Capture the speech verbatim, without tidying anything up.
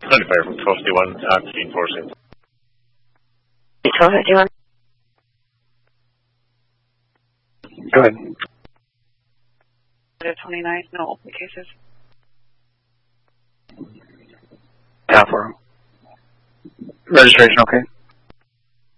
Identifier from twelve sixty-one at scene four six. twelve fifty-one. Go ahead. twenty-nine, no open cases. Yeah, for registration, okay.